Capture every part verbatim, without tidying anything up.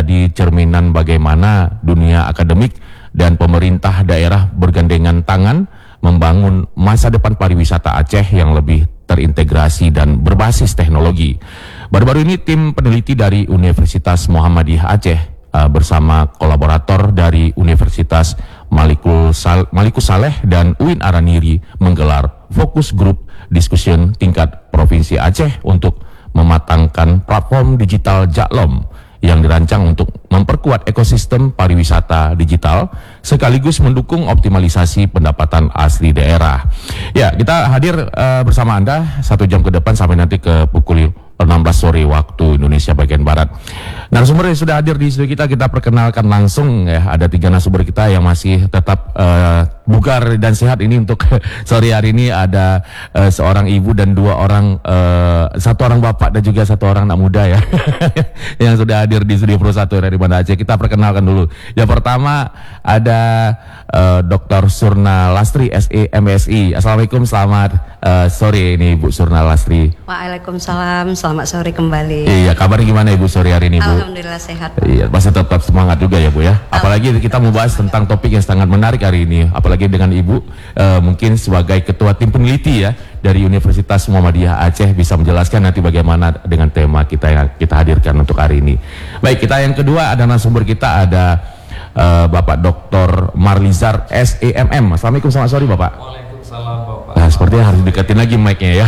menjadi cerminan bagaimana dunia akademik dan pemerintah daerah bergandengan tangan membangun masa depan pariwisata Aceh yang lebih terintegrasi dan berbasis teknologi. Baru-baru ini tim peneliti dari Universitas Muhammadiyah Aceh uh, bersama kolaborator dari Universitas Malikul Sal Malikus Saleh dan U I N Araniri menggelar fokus grup discussion tingkat Provinsi Aceh untuk mematangkan platform digital Jaklom yang dirancang untuk memperkuat ekosistem pariwisata digital sekaligus mendukung optimalisasi pendapatan asli daerah. Ya, kita hadir uh, bersama Anda satu jam ke depan sampai nanti ke pukul enam belas sore waktu Indonesia bagian Barat. Narasumber yang sudah hadir di studio kita, kita perkenalkan langsung ya. Ada tiga narasumber kita yang masih tetap uh, bugar dan sehat ini untuk sore hari ini. Ada uh, seorang ibu dan dua orang, uh, satu orang bapak dan juga satu orang anak muda ya yang sudah hadir di studio Pro satu dari Banda Aceh. Kita perkenalkan dulu. Yang pertama ada uh, Doktor Surna Lastri S E M S I. Assalamualaikum, selamat uh, sore ini Bu Surna Lastri. Waalaikumsalam, selamat sore kembali. Iya, kabarnya gimana Ibu sore hari ini Bu? Alhamdulillah sehat. Iya, masih tetap semangat juga ya Bu ya. Apalagi kita membahas tentang topik yang sangat menarik hari ini. Apalagi dengan Ibu uh, mungkin sebagai ketua tim peneliti ya dari Universitas Muhammadiyah Aceh bisa menjelaskan nanti bagaimana dengan tema kita yang kita hadirkan untuk hari ini. Baik, kita yang kedua ada narasumber kita ada uh, Bapak Doktor Marlizar S E M M. Assalamualaikum, selamat sore Bapak. Waalaikumsalam Bapak. Nah, sepertinya harus dekatin lagi mic-nya ya.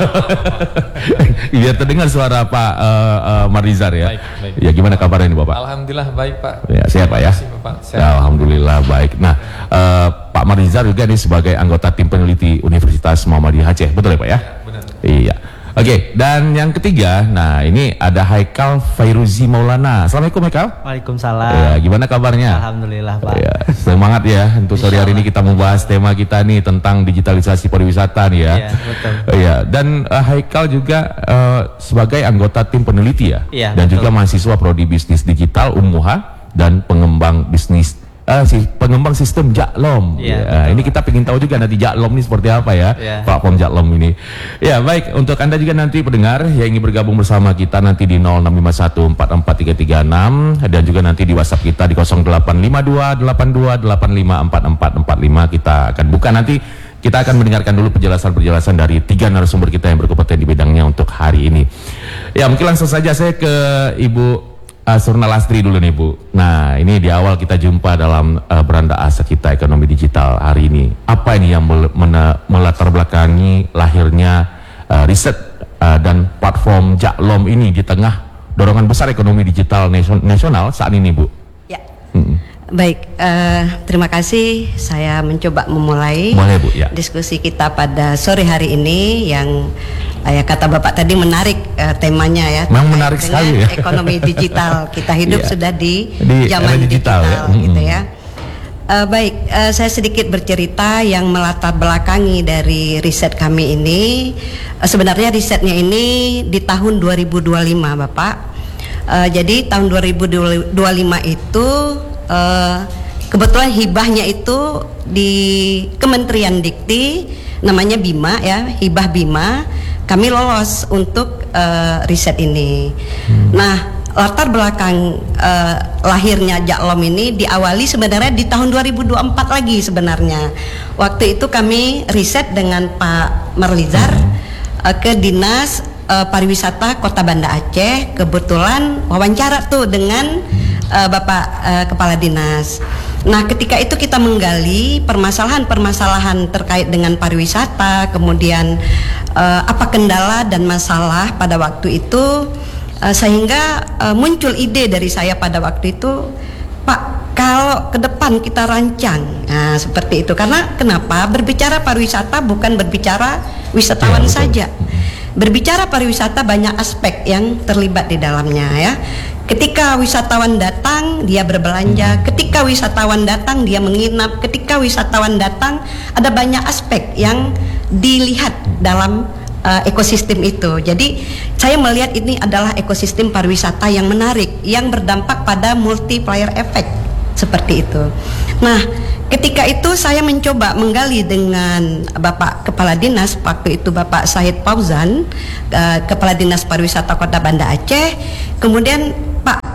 Biar terdengar suara Pak uh, uh, Marlizar ya. Baik, baik. Ya, gimana kabarnya ini Bapak? Alhamdulillah baik Pak. Ya, sehat Pak ya. Terima kasih, Bapak. Sehat. Ya, Alhamdulillah baik. Nah, uh, Pak Marlizar juga nih sebagai anggota tim peneliti Universitas Muhammadiyah Aceh, betul ya Pak ya? Ya, benar. Iya. Oke, dan yang ketiga, nah ini ada Haikal Fairuzi Maulana. Assalamualaikum Haikal. Waalaikumsalam. Ya, gimana kabarnya? Alhamdulillah Pak. Ya, semangat ya untuk sore hari ini kita membahas tema kita nih tentang digitalisasi pariwisata nih ya. Iya, betul. Iya, dan uh, Haikal juga uh, sebagai anggota tim peneliti ya. Iya, dan betul. juga mahasiswa prodi bisnis digital Umuha dan pengembang bisnis Uh, si pengembang sistem Jaklom. Ya, ya, ini kita ingin tahu juga nanti Jaklom ini seperti apa ya, ya. platform Jaklom ini. Ya baik, untuk Anda juga nanti pendengar yang ingin bergabung bersama kita nanti di nol enam lima satu empat empat tiga tiga enam dan juga nanti di WhatsApp kita di nol delapan lima dua delapan dua delapan lima empat empat empat lima. Kita akan buka nanti. Kita akan mendengarkan dulu penjelasan-penjelasan dari tiga narasumber kita yang berkompeten di bidangnya untuk hari ini. Ya, mungkin langsung saja saya ke Ibu Uh, Surna Lastri dulu nih Bu. Nah, ini di awal kita jumpa dalam uh, beranda asa kita ekonomi digital hari ini. Apa ini yang mel melatar belakangi lahirnya uh, riset uh, dan platform Jaklom ini di tengah dorongan besar ekonomi digital nasional saat ini Bu? Ya. Hmm. Baik, uh, terima kasih. Saya mencoba memulai Boleh, Bu, ya. diskusi kita pada sore hari ini yang uh, ya kata Bapak tadi menarik uh, temanya ya. Memang terkait menarik dengan sekali ya. Ekonomi digital. Kita hidup Iya. sudah di, Di zaman era digital, digital, ya. gitu Mm-mm. ya. Uh, baik, uh, saya sedikit bercerita yang melatar belakangi dari riset kami ini. Uh, sebenarnya risetnya ini di tahun dua ribu dua puluh lima, Bapak. Uh, jadi tahun dua ribu dua puluh lima itu uh, kebetulan hibahnya itu di Kementerian Dikti, namanya Bima ya, hibah Bima. Kami lolos untuk uh, riset ini. Hmm. Nah, latar belakang uh, lahirnya Jaklom ini diawali sebenarnya di tahun dua ribu dua puluh empat lagi sebenarnya. Waktu itu kami riset dengan Pak Marlizar uh, ke Dinas uh, Pariwisata Kota Banda Aceh. Kebetulan wawancara tuh dengan uh, Bapak uh, Kepala Dinas. Nah, ketika itu kita menggali permasalahan-permasalahan terkait dengan pariwisata, kemudian uh, apa kendala dan masalah pada waktu itu. Uh, sehingga uh, muncul ide dari saya pada waktu itu, Pak, kalau ke depan kita rancang, nah seperti itu. Karena kenapa? Berbicara pariwisata bukan berbicara wisatawan ya, saja. Berbicara pariwisata banyak aspek yang terlibat di dalamnya ya. Ketika wisatawan datang dia berbelanja, ketika wisatawan datang dia menginap, ketika wisatawan datang ada banyak aspek yang dilihat dalam Uh, ekosistem itu. Jadi saya melihat ini adalah ekosistem pariwisata yang menarik, yang berdampak pada multiplier effect seperti itu. Nah, ketika itu saya mencoba menggali dengan Bapak Kepala Dinas waktu itu, Bapak Syahid Fauzan, uh, Kepala Dinas Pariwisata Kota Banda Aceh. Kemudian, Pak,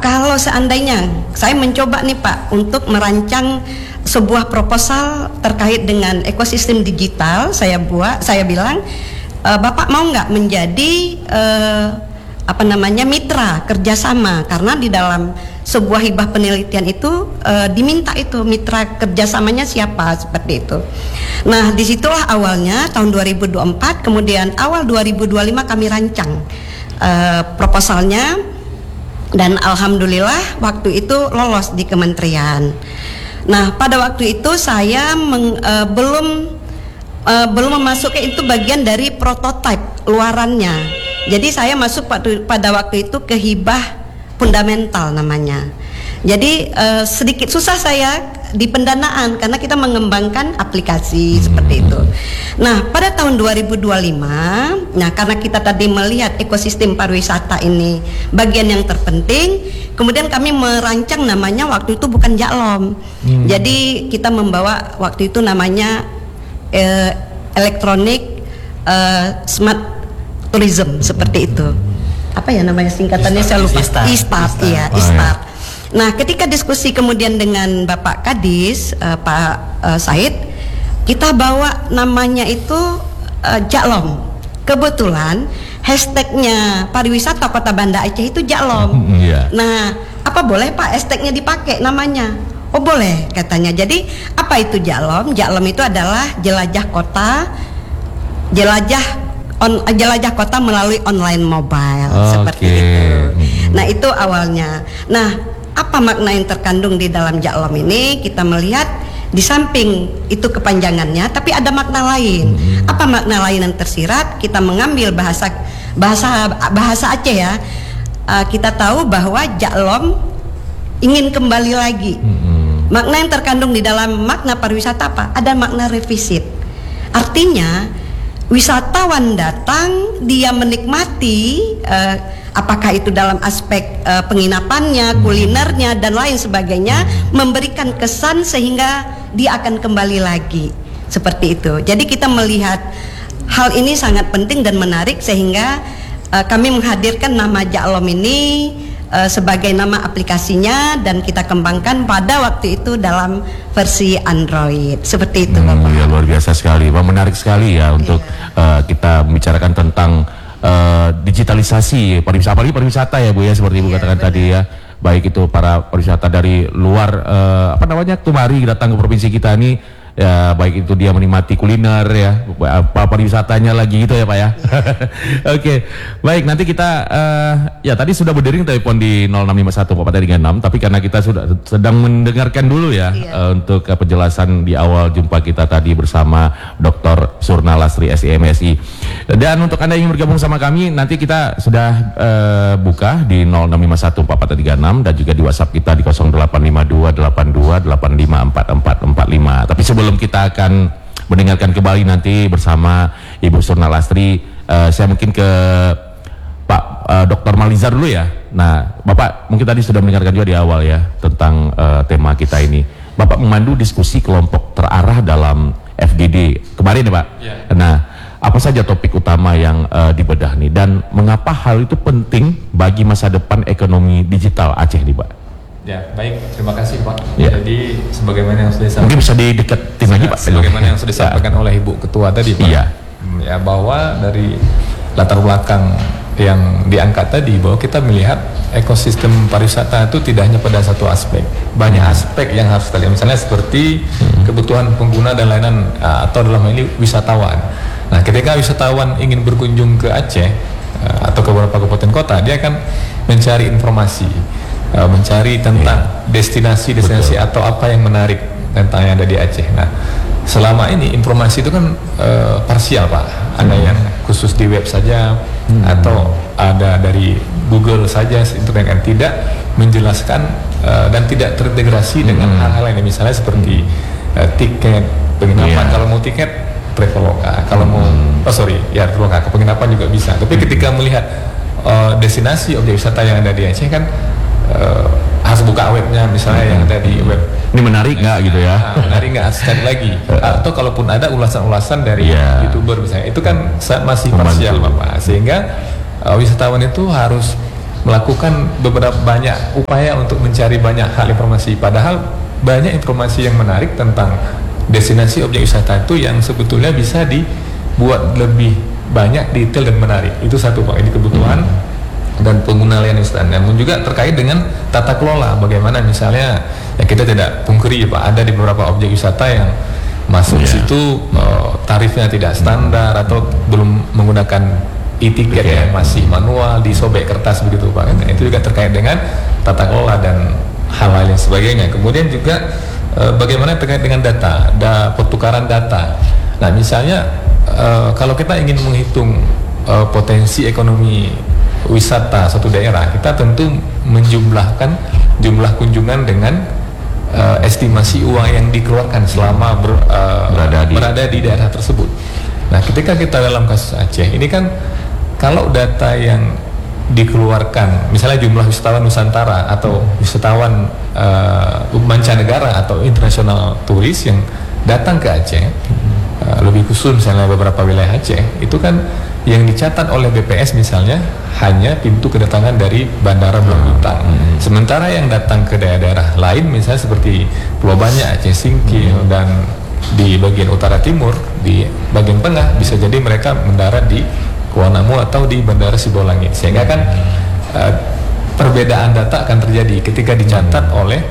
kalau seandainya saya mencoba nih Pak untuk merancang sebuah proposal terkait dengan ekosistem digital, saya buat, saya bilang, e, Bapak mau nggak menjadi e, apa namanya mitra kerjasama, karena di dalam sebuah hibah penelitian itu e, diminta itu mitra kerjasamanya siapa, seperti itu. Nah disitulah awalnya tahun dua ribu dua puluh empat, kemudian awal dua ribu dua puluh lima kami rancang e, proposalnya, dan alhamdulillah waktu itu lolos di kementerian. Nah pada waktu itu saya meng, e, belum e, belum memasuki itu bagian dari prototipe luarannya. Jadi saya masuk pada waktu itu ke hibah fundamental namanya. Jadi eh, sedikit susah saya di pendanaan karena kita mengembangkan aplikasi seperti itu. Nah pada tahun dua ribu dua puluh lima, nah karena kita tadi melihat ekosistem pariwisata ini bagian yang terpenting, kemudian kami merancang namanya waktu itu bukan Jaklom. Hmm. Jadi kita membawa waktu itu namanya eh, elektronik eh, smart tourism, seperti itu. Apa ya namanya singkatannya, saya lupa. Istar. Istar, iya, Oh, Istar. Nah, ketika diskusi kemudian dengan Bapak Kadis, uh, Pak uh, Said, kita bawa namanya itu uh, Jaklom. Kebetulan hashtagnya pariwisata Kota Banda Aceh itu Jaklom. Mm, yeah. Nah, apa boleh Pak hashtagnya dipakai namanya? Oh boleh katanya. Jadi apa itu Jaklom? Jaklom itu adalah jelajah kota, jelajah On, jelajah kota melalui online mobile, okay. seperti itu. Nah itu awalnya. Nah apa makna yang terkandung di dalam Jaklom ini? Kita melihat di samping itu kepanjangannya, tapi ada makna lain. Hmm. Apa makna lain yang tersirat? Kita mengambil bahasa bahasa bahasa Aceh ya. Uh, kita tahu bahwa Jaklom ingin kembali lagi. Hmm. Makna yang terkandung di dalam makna pariwisata apa? Ada makna revisit. Artinya wisatawan datang, dia menikmati uh, apakah itu dalam aspek uh, penginapannya, kulinernya dan lain sebagainya, memberikan kesan sehingga dia akan kembali lagi, seperti itu. Jadi kita melihat hal ini sangat penting dan menarik sehingga uh, kami menghadirkan nama Jaklom ini uh, sebagai nama aplikasinya dan kita kembangkan pada waktu itu dalam versi Android, seperti itu. Hmm, ya, luar biasa sekali, Wah, menarik sekali ya untuk yeah. uh, kita membicarakan tentang uh, digitalisasi pariwisata, apalagi pariwisata ya Bu ya, seperti Ibu yeah, katakan benar. tadi ya, baik itu para pariwisata dari luar uh, apa namanya kemari datang ke provinsi kita ini, ya baik itu dia menikmati kuliner ya, apa pariwisatanya lagi gitu ya Pak ya. Oke, okay. Baik, nanti kita uh, ya tadi sudah berdering telepon di nol enam lima satu empat empat tiga enam, tapi karena kita sudah sedang mendengarkan dulu ya iya. uh, untuk uh, penjelasan di awal jumpa kita tadi bersama Doktor Surna Lastri S I M S I. Dan untuk Anda yang ingin bergabung sama kami, nanti kita sudah uh, buka di nol enam lima satu empat empat tiga enam dan juga di WhatsApp kita di nol delapan lima dua delapan dua delapan lima empat empat empat lima. Tapi sebelum Sebelum kita akan mendengarkan kembali nanti bersama Ibu Surna Lastri, uh, saya mungkin ke Pak uh, Doktor Malizar dulu ya. Nah, Bapak mungkin tadi sudah mendengarkan juga di awal ya tentang uh, tema kita ini. Bapak memandu diskusi kelompok terarah dalam F D D kemarin ya Pak. Ya. Nah, apa saja topik utama yang uh, dibedah nih dan mengapa hal itu penting bagi masa depan ekonomi digital Aceh nih Pak? Ya, baik. Terima kasih Pak. Ya. Jadi sebagaimana yang sudah disampaikan, mungkin bisa dideketin lagi Pak. Sebagaimana yang sudah disampaikan ya. oleh Ibu Ketua tadi Pak. Iya. Ya, bahwa dari latar belakang yang diangkat tadi, bahwa kita melihat ekosistem pariwisata itu tidak hanya pada satu aspek, banyak aspek yang harus kita lihat. Misalnya seperti hmm. kebutuhan pengguna dan layanan atau dalam hal ini wisatawan. Nah, ketika wisatawan ingin berkunjung ke Aceh atau ke beberapa kabupaten kota, dia akan mencari informasi, mencari tentang destinasi-destinasi yeah. atau apa yang menarik tentang yang ada di Aceh. Nah, selama ini informasi itu kan uh, parsial Pak, ada hmm. yang khusus di web saja hmm. atau ada dari Google saja, itu yang tidak menjelaskan uh, dan tidak terintegrasi hmm. dengan hal-hal lain, misalnya seperti uh, tiket penginapan. Yeah. Kalau mau tiket Traveloka, kalau hmm. mau oh sorry ya Traveloka, ke penginapan juga bisa. Tapi hmm. ketika melihat uh, destinasi objek wisata yang ada di Aceh kan Uh, harus buka webnya misalnya hmm. yang ada di web. Ini menarik nggak gitu ya? Nah, menarik nggak? Harus cari lagi. Atau kalaupun ada ulasan-ulasan dari yeah. youtuber misalnya, itu kan masih parsial Bapak. Sehingga uh, wisatawan itu harus melakukan beberapa banyak upaya untuk mencari banyak hal informasi. Padahal banyak informasi yang menarik tentang destinasi objek wisata itu yang sebetulnya bisa dibuat lebih banyak, detail dan menarik. Itu satu Pak, ini kebutuhan dan pengguna layanan wisata. Namun juga terkait dengan tata kelola, bagaimana misalnya ya kita tidak pungkiri Pak, ada di beberapa objek wisata yang masuk yeah. situ uh, tarifnya tidak standar atau belum menggunakan e-tiket okay. yang masih manual, disobek kertas begitu Pak. Nah, itu juga terkait dengan tata kelola dan hal-hal yang sebagainya. Kemudian juga uh, bagaimana terkait dengan data, da, pertukaran data. Nah misalnya uh, kalau kita ingin menghitung uh, potensi ekonomi wisata suatu daerah, kita tentu menjumlahkan jumlah kunjungan dengan uh, estimasi uang yang dikeluarkan selama ber, uh, berada, di. berada di daerah tersebut. Nah ketika kita dalam kasus Aceh ini kan, kalau data yang dikeluarkan, misalnya jumlah wisatawan Nusantara atau wisatawan uh, mancanegara atau internasional turis yang datang ke Aceh, uh, lebih khusus misalnya beberapa wilayah Aceh, itu kan yang dicatat oleh B P S misalnya hanya pintu kedatangan dari Bandara Pulau Bintang. Hmm. Sementara yang datang ke daerah-daerah lain, misalnya seperti Pulau Banyak, Aceh Singkil, hmm. dan di bagian utara timur, di bagian tengah, bisa jadi mereka mendarat di Kuala Namu atau di Bandara Sibolangit, sehingga kan uh, perbedaan data akan terjadi ketika dicatat hmm. oleh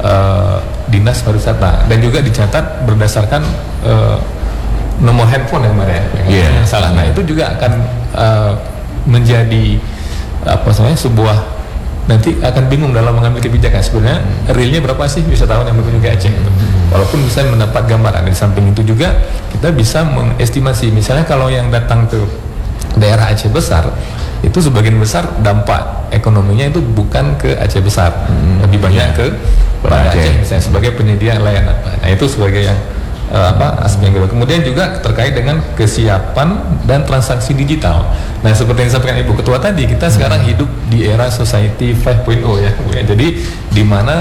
uh, dinas pariwisata dan juga dicatat berdasarkan uh, nomor handphone yang mana yeah. yang salah. Nah itu juga akan uh, menjadi apa namanya sebuah, nanti akan bingung dalam mengambil kebijakan sebenarnya realnya berapa sih wisatawan yang berkunjung ke Aceh itu. Walaupun bisa mendapat gambaran. Di samping itu juga kita bisa mengestimasi, misalnya kalau yang datang ke daerah Aceh besar itu sebagian besar dampak ekonominya itu bukan ke Aceh besar, hmm. lebih banyak ke Banda Aceh. Aceh misalnya sebagai penyedia layanan. Nah itu sebagai yang uh, apa aspek yang kedua. Kemudian juga terkait dengan kesiapan dan transaksi digital. Nah seperti yang disampaikan Ibu Ketua tadi, kita sekarang hidup di era society lima titik nol ya, jadi di mana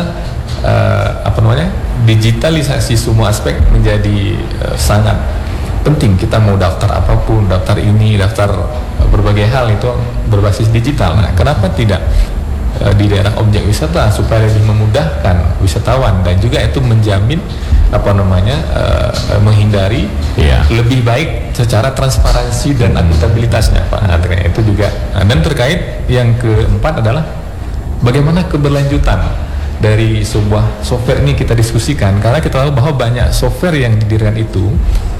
uh, apa namanya digitalisasi semua aspek menjadi uh, sangat penting. Kita mau daftar apapun, daftar ini, daftar berbagai hal itu berbasis digital. Nah, kenapa tidak uh, di daerah objek wisata supaya lebih memudahkan wisatawan dan juga itu menjamin apa namanya uh, menghindari yeah. lebih baik secara transparansi dan akuntabilitasnya Pak. Nah, terkait itu juga. Nah, dan terkait yang keempat adalah bagaimana keberlanjutan dari sebuah software ini kita diskusikan, karena kita tahu bahwa banyak software yang didirikan itu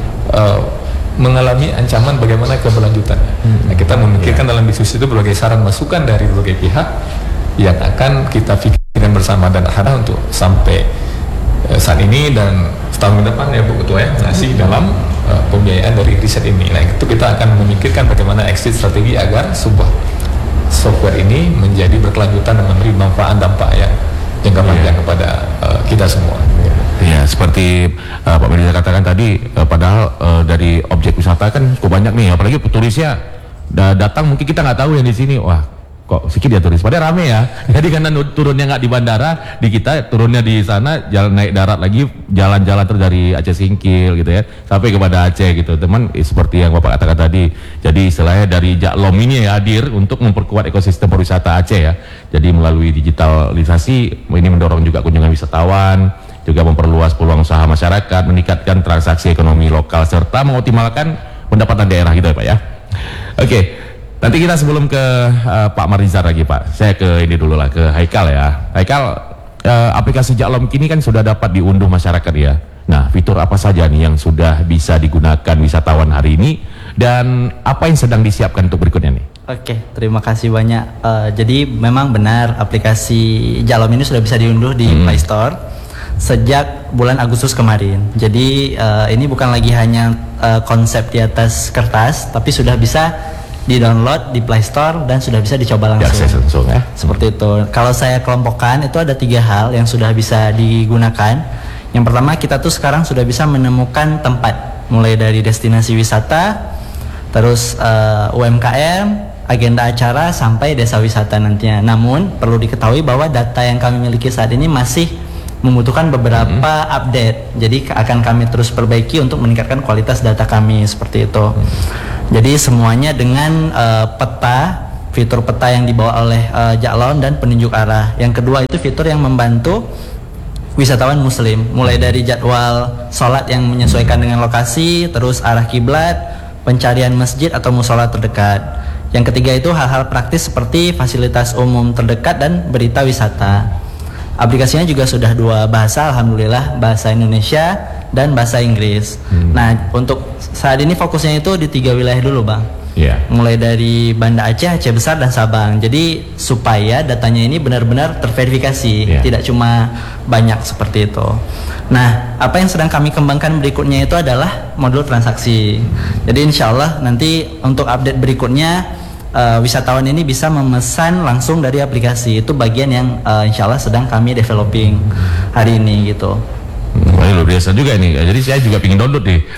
Uh, mengalami ancaman bagaimana keberlanjutannya. Hmm. Nah, kita memikirkan yeah. dalam diskusi itu berbagai saran masukan dari berbagai pihak yang akan kita pikirkan bersama dan ada untuk sampai uh, saat ini dan setahun ke depan ya Bu Ketua ya, masih hmm. dalam uh, pembiayaan dari riset ini. Nah itu kita akan memikirkan bagaimana exit strategi agar sebuah software ini menjadi berkelanjutan dan memberi manfaat dampak yang jangka panjang yeah. kepada uh, kita semua. Ya, seperti uh, Pak Menja katakan tadi, uh, padahal uh, dari objek wisata kan cukup banyak nih, apalagi turisnya da datang mungkin kita nggak tahu yang di sini, wah kok sedikit ya turis, padahal rame ya. Jadi karena turunnya nggak di bandara, di kita turunnya di sana, jalan naik darat lagi, jalan-jalan terus dari Aceh Singkil gitu ya, sampai kepada Aceh gitu, teman. Eh, seperti yang Bapak katakan tadi, jadi istilahnya dari Jaklom ini ya hadir untuk memperkuat ekosistem pariwisata Aceh ya. Jadi melalui digitalisasi ini mendorong juga kunjungan wisatawan, juga memperluas peluang usaha masyarakat, meningkatkan transaksi ekonomi lokal, serta mengoptimalkan pendapatan daerah gitu ya Pak ya. Oke, nanti kita sebelum ke uh, Pak Marizar lagi Pak, saya ke ini dulu lah, ke Haikal ya. Haikal, uh, aplikasi Jaklom kini kan sudah dapat diunduh masyarakat ya. Nah, fitur apa saja nih yang sudah bisa digunakan wisatawan hari ini, dan apa yang sedang disiapkan untuk berikutnya nih? Oke, terima kasih banyak. Uh, jadi memang benar aplikasi Jaklom ini sudah bisa diunduh di hmm. Play Store sejak bulan Agustus kemarin. Jadi uh, ini bukan lagi hanya uh, konsep di atas kertas, tapi sudah bisa di-download di Play Store dan sudah bisa dicoba langsung. Diakses langsung ya. Seperti itu. Kalau saya kelompokkan itu ada tiga hal yang sudah bisa digunakan. Yang pertama, kita tuh sekarang sudah bisa menemukan tempat, mulai dari destinasi wisata, terus uh, U M K M, agenda acara sampai desa wisata nantinya. Namun perlu diketahui bahwa data yang kami miliki saat ini masih membutuhkan beberapa hmm. update. Jadi akan kami terus perbaiki untuk meningkatkan kualitas data kami seperti itu. Hmm. Jadi semuanya dengan uh, peta fitur peta yang dibawa oleh uh, Jaklom dan penunjuk arah. Yang kedua itu fitur yang membantu wisatawan muslim, mulai dari jadwal sholat yang menyesuaikan dengan lokasi, terus arah kiblat, pencarian masjid atau musola terdekat. Yang ketiga itu hal-hal praktis seperti fasilitas umum terdekat dan berita wisata. Aplikasinya juga sudah dua bahasa, alhamdulillah, bahasa Indonesia dan bahasa Inggris. Hmm. Nah, untuk saat ini fokusnya itu di tiga wilayah dulu, Bang. Yeah. Mulai dari Banda Aceh, Aceh Besar dan Sabang. Jadi supaya datanya ini benar-benar terverifikasi, yeah. tidak cuma banyak seperti itu. Nah, apa yang sedang kami kembangkan berikutnya itu adalah modul transaksi. Jadi insya Allah nanti untuk update berikutnya Uh, wisatawan ini bisa memesan langsung dari aplikasi. Itu bagian yang uh, insya Allah sedang kami developing hari ini gitu. Wah, luar biasa juga ini. Jadi saya juga pingin download nih.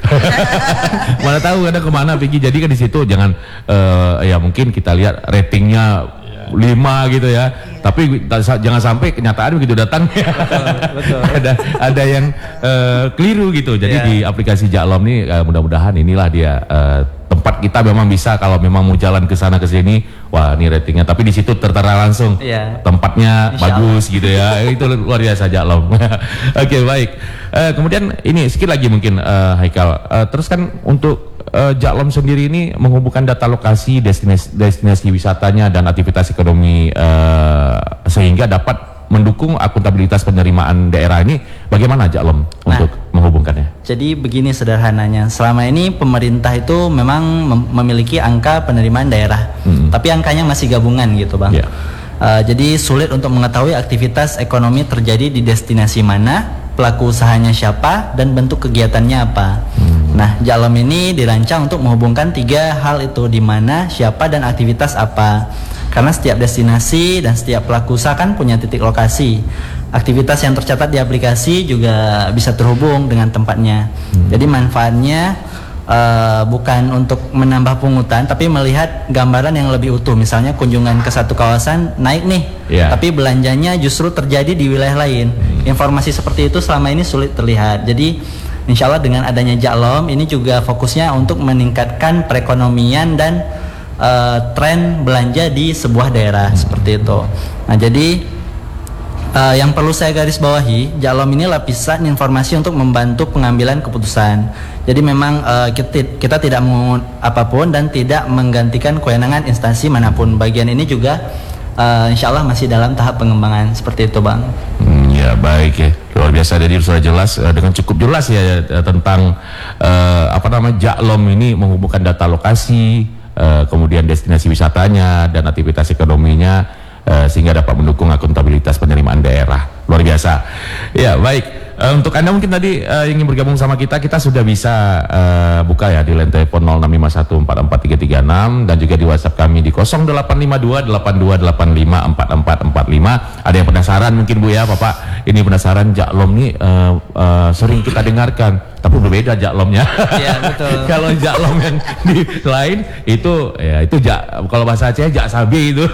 Mana tahu ada kemana pergi. Jadi kan di situ jangan uh, ya mungkin kita lihat ratingnya lima gitu ya. Tapi jangan sampai kenyataan begitu datang betul, betul. ada ada yang uh, keliru gitu. Jadi yeah. di aplikasi Jaklom nih uh, mudah-mudahan inilah dia uh, tempat kita memang bisa kalau memang mau jalan ke sana ke sini, wah ini ratingnya. Tapi di situ tertera langsung yeah. tempatnya Insya bagus Allah. Gitu ya. Itu luar biasa Jaklom. Oke okay, baik. Uh, kemudian ini sedikit lagi mungkin uh, Haikal. Uh, terus kan untuk Uh, Jaklom sendiri ini menghubungkan data lokasi, destinasi, destinasi wisatanya dan aktivitas ekonomi uh, sehingga dapat mendukung akuntabilitas penerimaan daerah ini. Bagaimana Jaklom nah, untuk menghubungkannya? Jadi begini sederhananya, selama ini pemerintah itu memang mem memiliki angka penerimaan daerah, hmm. tapi angkanya masih gabungan gitu Bang. Yeah. Uh, jadi sulit untuk mengetahui aktivitas ekonomi terjadi di destinasi mana, pelaku usahanya siapa, dan bentuk kegiatannya apa. Hmm. Nah, Jaklom ini dirancang untuk menghubungkan tiga hal itu, di mana, siapa, dan aktivitas apa. Karena setiap destinasi dan setiap pelaku usaha kan punya titik lokasi. Aktivitas yang tercatat di aplikasi juga bisa terhubung dengan tempatnya. Hmm. Jadi manfaatnya uh, bukan untuk menambah pungutan, tapi melihat gambaran yang lebih utuh. Misalnya kunjungan ke satu kawasan naik nih, yeah. tapi belanjanya justru terjadi di wilayah lain. Informasi seperti itu selama ini sulit terlihat. Jadi insya Allah dengan adanya Jaklom ini juga fokusnya untuk meningkatkan perekonomian dan uh, tren belanja di sebuah daerah seperti itu. Nah jadi uh, yang perlu saya garis bawahi, Jaklom ini lapisan informasi untuk membantu pengambilan keputusan. Jadi memang uh, kita, kita tidak mau apapun dan tidak menggantikan kewenangan instansi manapun. Bagian ini juga uh, insya Allah masih dalam tahap pengembangan seperti itu Bang. Hmm, ya baik ya. Luar biasa, jadi sudah jelas uh, dengan cukup jelas ya uh, tentang uh, apa namanya Jaklom ini menghubungkan data lokasi, uh, kemudian destinasi wisatanya dan aktivitas ekonominya uh, sehingga dapat mendukung akuntabilitas penerimaan daerah. Luar biasa. Ya baik. Uh, untuk Anda mungkin tadi uh, ingin bergabung sama kita, kita sudah bisa uh, buka ya di line telepon nol enam lima satu empat empat tiga tiga enam dan juga di WhatsApp kami di nol delapan lima dua delapan dua delapan lima empat empat empat lima. Ada yang penasaran mungkin Bu ya, Bapak ini penasaran Jaklom nih uh, uh, sering kita dengarkan, tapi berbeda Jaklomnya. Iya betul. Kalau Jaklom yang di lain itu ya itu jak, kalau bahasa Aceh jak sabi itu.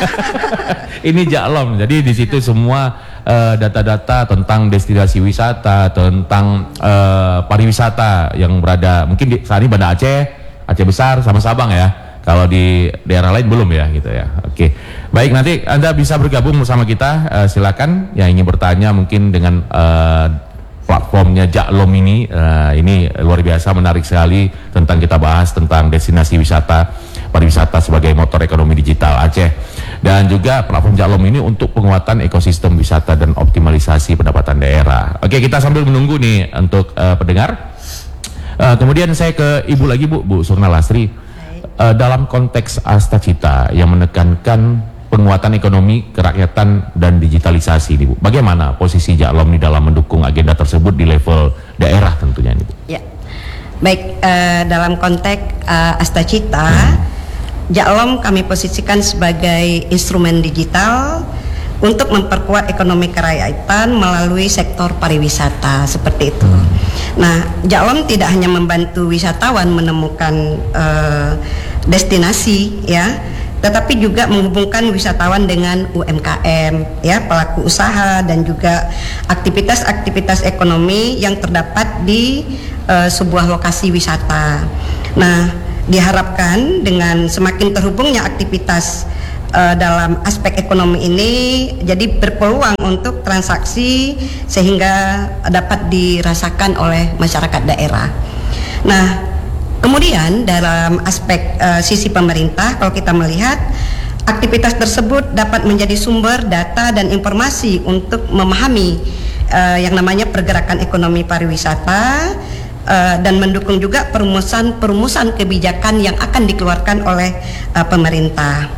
Ini Jaklom. Jadi di situ semua data-data uh, tentang destinasi wisata, tentang uh, pariwisata yang berada mungkin di saat ini Banda Aceh, Aceh Besar sama Sabang ya. Kalau di daerah lain belum ya gitu ya. Oke. Baik, nanti Anda bisa bergabung bersama kita, uh, silakan yang ingin bertanya mungkin dengan uh, platformnya Jaklom ini. Uh, ini luar biasa menarik sekali tentang kita bahas tentang destinasi wisata, pariwisata sebagai motor ekonomi digital Aceh. Dan juga platform Jaklom ini untuk penguatan ekosistem wisata dan optimalisasi pendapatan daerah. Oke, kita sambil menunggu nih untuk uh, pendengar. Uh, kemudian saya ke Ibu lagi Bu, Bu Surna Lasri. Uh, dalam konteks Astacita yang menekankan penguatan ekonomi, kerakyatan dan digitalisasi nih Bu. Bagaimana posisi Jaklom ini dalam mendukung agenda tersebut di level daerah tentunya nih Bu? Ya. Baik, uh, dalam konteks uh, Astacita, hmm. Jaklom kami posisikan sebagai instrumen digital untuk memperkuat ekonomi kerakyatan melalui sektor pariwisata seperti itu. Hmm. Nah, Jaklom tidak hanya membantu wisatawan menemukan uh, destinasi ya, tetapi juga menghubungkan wisatawan dengan U M K M ya, pelaku usaha dan juga aktivitas-aktivitas ekonomi yang terdapat di uh, sebuah lokasi wisata. Nah, diharapkan dengan semakin terhubungnya aktivitas uh, dalam aspek ekonomi ini jadi berpeluang untuk transaksi sehingga dapat dirasakan oleh masyarakat daerah. Nah, kemudian dalam aspek uh, sisi pemerintah, kalau kita melihat aktivitas tersebut dapat menjadi sumber data dan informasi untuk memahami uh, yang namanya pergerakan ekonomi pariwisata uh, dan mendukung juga perumusan-perumusan kebijakan yang akan dikeluarkan oleh uh, pemerintah.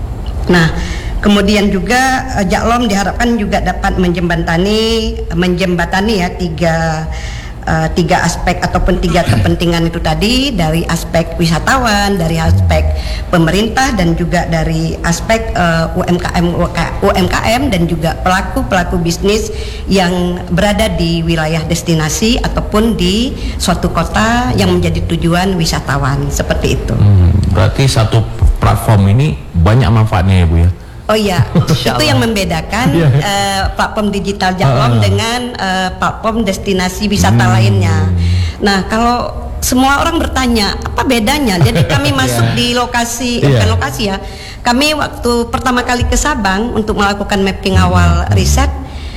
Nah, kemudian juga uh, Jaklom diharapkan juga dapat menjembatani menjembatani ya tiga Uh, tiga aspek ataupun tiga kepentingan itu tadi, dari aspek wisatawan, dari aspek pemerintah, dan juga dari aspek uh, U M K M U M K M dan juga pelaku-pelaku bisnis yang berada di wilayah destinasi ataupun di suatu kota yang menjadi tujuan wisatawan, seperti itu. Hmm, berarti satu platform ini banyak manfaatnya ya Bu ya? Oh iya, itu yang membedakan uh, platform digital Jaklom uh. dengan uh, platform destinasi wisata hmm. lainnya. Nah, kalau semua orang bertanya apa bedanya, jadi kami masuk yeah. di lokasi, yeah. bukan lokasi ya. Kami waktu pertama kali ke Sabang untuk melakukan mapping awal riset,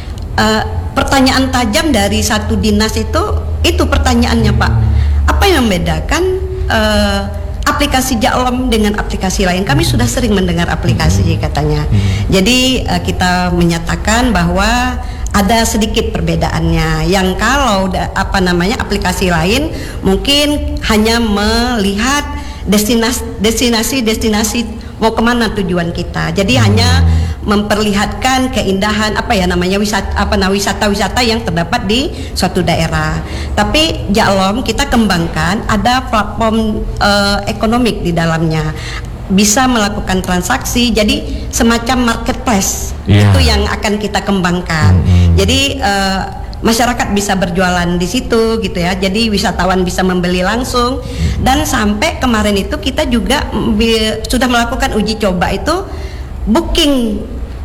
uh, pertanyaan tajam dari satu dinas itu, itu pertanyaannya Pak, apa yang membedakan Uh, aplikasi Jaklom dengan aplikasi lain? Kami sudah sering mendengar aplikasi katanya. Jadi uh, kita menyatakan bahwa ada sedikit perbedaannya. Yang kalau da, apa namanya aplikasi lain mungkin hanya melihat destinasi destinasi destinasi mau kemana tujuan kita. Jadi hanya memperlihatkan keindahan apa ya namanya wisata apa nah wisata-wisata yang terdapat di suatu daerah. Tapi Jaklom kita kembangkan ada platform uh, ekonomik di dalamnya, bisa melakukan transaksi, jadi semacam marketplace. Yeah. Itu yang akan kita kembangkan. Mm-hmm. Jadi uh, masyarakat bisa berjualan di situ gitu ya. Jadi wisatawan bisa membeli langsung, dan sampai kemarin itu kita juga bi- sudah melakukan uji coba itu booking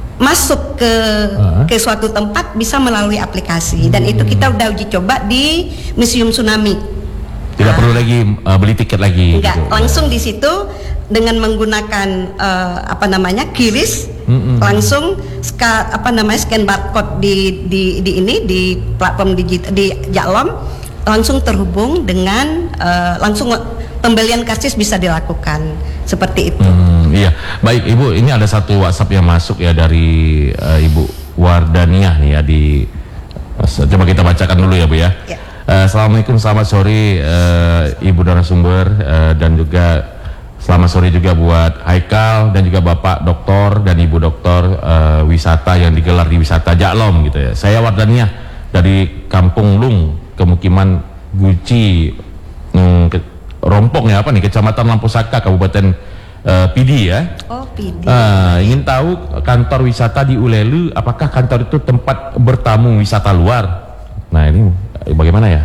masuk ke uh-huh. ke suatu tempat bisa melalui aplikasi, dan itu kita udah uji coba di Museum Tsunami. Tidak nah, perlu lagi uh, beli tiket lagi. Enggak, gitu. Langsung di situ dengan menggunakan uh, apa namanya kiris, mm-hmm. langsung ska, apa namanya scan barcode di di di ini di platform digital di Jaklom, langsung terhubung dengan uh, langsung pembelian karcis bisa dilakukan seperti itu. Hmm, iya, baik Ibu, ini ada satu WhatsApp yang masuk ya dari uh, Ibu Wardaniah nih ya di uh, coba kita bacakan dulu ya Bu ya. Ya. Uh, Assalamualaikum, selamat sore uh, Ibu narasumber uh, dan juga selamat sore juga buat Haikal dan juga Bapak Doktor dan Ibu Doktor uh, wisata yang digelar di wisata Jaklom gitu ya. Saya Wardaniah dari Kampung Lung, Kemukiman Guci, hmm, ke, Rompong ya apa nih, Kecamatan Lampu Saka, Kabupaten uh, Pidi ya. Oh, Pidi. Uh, ingin tahu kantor wisata di Ulelu, apakah kantor itu tempat bertamu wisata luar? Nah ini bagaimana ya?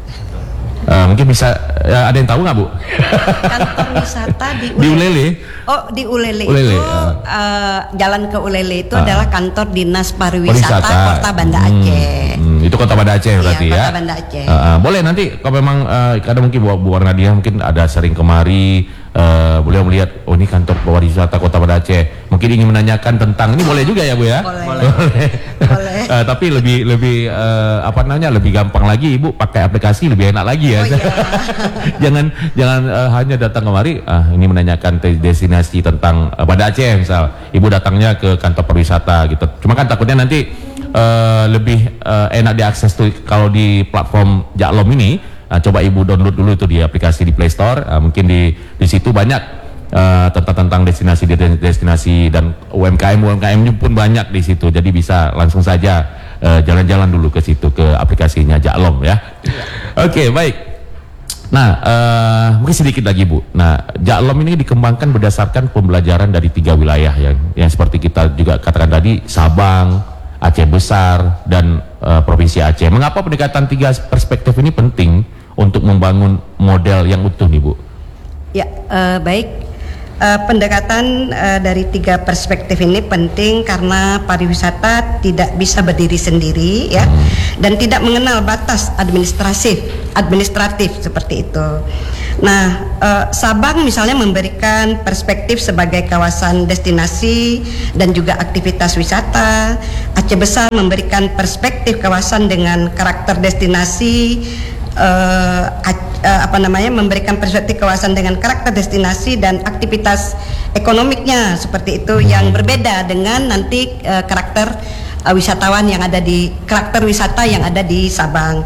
Uh, mungkin bisa uh, ada yang tahu nggak Bu? Kantor wisata di Ulele. Di Ulele. Oh, di Ulele, Ulele itu uh. Uh, jalan ke Ulele itu uh. adalah kantor Dinas Pariwisata, Pariwisata. Kota Banda Aceh. Hmm, hmm, itu Kota Banda Aceh berarti iya, ya. Kota Banda Aceh. Uh, uh, boleh nanti kalau memang uh, kadang mungkin Bu, Bu Warnadia mungkin ada sering kemari, uh, beliau melihat oh ini kantor pariwisata Kota Banda Aceh, mungkin ingin menanyakan tentang ini, boleh juga ya Bu ya. Boleh. Boleh. Boleh. uh, tapi lebih lebih uh, apa namanya lebih gampang lagi Ibu pakai aplikasi, lebih enak lagi ya. Oh, iya. jangan jangan uh, hanya datang kemari ah ini menanyakan destinasi tentang uh, Banda Aceh misal, Ibu datangnya ke kantor pariwisata gitu. Cuma kan takutnya nanti uh, lebih uh, enak diakses tuh kalau di platform Jaklom ini. Uh, coba Ibu download dulu itu di aplikasi di Play Store. Uh, mungkin di di situ banyak uh, tentang tentang destinasi destinasi dan U M K M U M K M pun banyak di situ. Jadi bisa langsung saja uh, jalan-jalan dulu ke situ ke aplikasinya Jaklom ya. Oke, okay, baik. Nah, uh, mungkin sedikit lagi Bu. Nah, Jaklom ini dikembangkan berdasarkan pembelajaran dari tiga wilayah yang, yang seperti kita juga katakan tadi, Sabang, Aceh Besar, dan uh, Provinsi Aceh. Mengapa pendekatan tiga perspektif ini penting untuk membangun model yang utuh nih Bu? Ya, uh, baik. uh, pendekatan uh, dari tiga perspektif ini penting karena pariwisata tidak bisa berdiri sendiri ya, dan tidak mengenal batas administratif administratif seperti itu. Nah, uh, Sabang misalnya memberikan perspektif sebagai kawasan destinasi dan juga aktivitas wisata. Aceh Besar memberikan perspektif kawasan dengan karakter destinasi, uh, uh, apa namanya memberikan perspektif kawasan dengan karakter destinasi dan aktivitas ekonomiknya seperti itu, yang berbeda dengan nanti uh, karakter uh, wisatawan yang ada di karakter wisata yang ada di Sabang.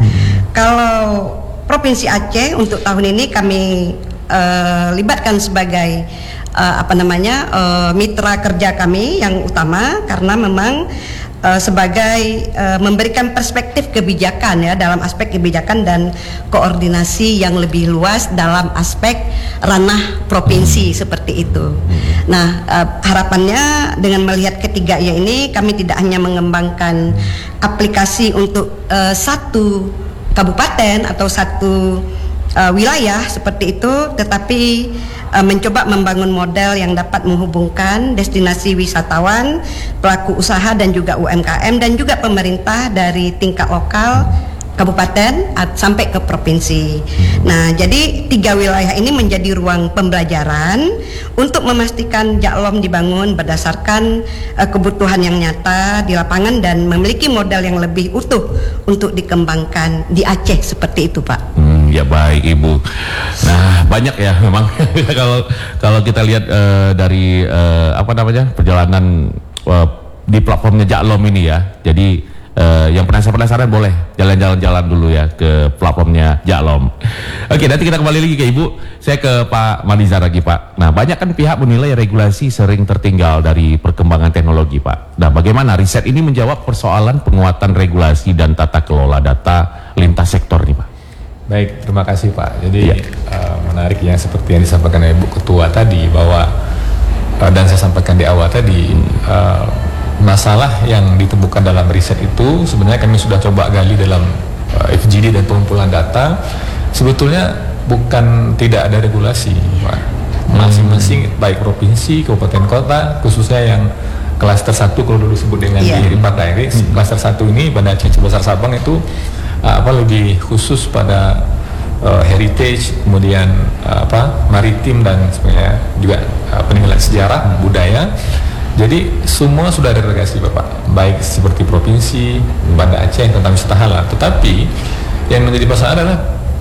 Kalau Provinsi Aceh untuk tahun ini kami uh, libatkan sebagai uh, apa namanya uh, mitra kerja kami yang utama, karena memang uh, sebagai uh, memberikan perspektif kebijakan ya, dalam aspek kebijakan dan koordinasi yang lebih luas dalam aspek ranah provinsi seperti itu. Nah, uh, harapannya dengan melihat ketiga ya ini, kami tidak hanya mengembangkan aplikasi untuk uh, satu kabupaten atau satu uh, wilayah seperti itu, tetapi uh, mencoba membangun model yang dapat menghubungkan destinasi wisatawan, pelaku usaha dan juga U M K M, dan juga pemerintah dari tingkat lokal, kabupaten sampai ke provinsi. Nah, jadi tiga wilayah ini menjadi ruang pembelajaran untuk memastikan Jaklom dibangun berdasarkan uh, kebutuhan yang nyata di lapangan dan memiliki modal yang lebih utuh untuk dikembangkan di Aceh seperti itu, Pak. Hmm, ya baik Ibu. Nah, banyak ya memang kalau kalau kita lihat uh, dari uh, apa namanya perjalanan uh, di platformnya Jaklom ini ya. Jadi Uh, yang penasaran-penasaran boleh jalan-jalan-jalan dulu ya ke platformnya Jaklom. Oke, nanti kita kembali lagi ke Ibu. Saya ke Pak Manizar lagi, Pak. Nah, banyak kan pihak menilai regulasi sering tertinggal dari perkembangan teknologi, Pak. Nah, bagaimana riset ini menjawab persoalan penguatan regulasi dan tata kelola data lintas sektor nih, Pak? Baik, terima kasih Pak. Jadi ya. uh, menarik yang seperti yang disampaikan oleh Ibu Ketua tadi, bahwa uh, dan saya sampaikan di awal tadi, uh, masalah yang ditemukan dalam riset itu sebenarnya kami sudah coba gali dalam uh, F G D dan pengumpulan data. Sebetulnya bukan tidak ada regulasi, Pak. Masing-masing hmm. baik provinsi, kabupaten, kota, khususnya yang klaster satu kalau dulu disebut dengan yeah. di Ripat Dairi, hmm. klaster satu ini Banda Aceh Besar Sabang itu uh, apa lebih khusus pada uh, heritage, kemudian uh, apa maritim dan sebagainya, juga uh, peninggalan sejarah, hmm. budaya. Jadi semua sudah ada regulasi Bapak, baik seperti provinsi, Banda Aceh tentang wisata halal. Tetapi yang menjadi masalah adalah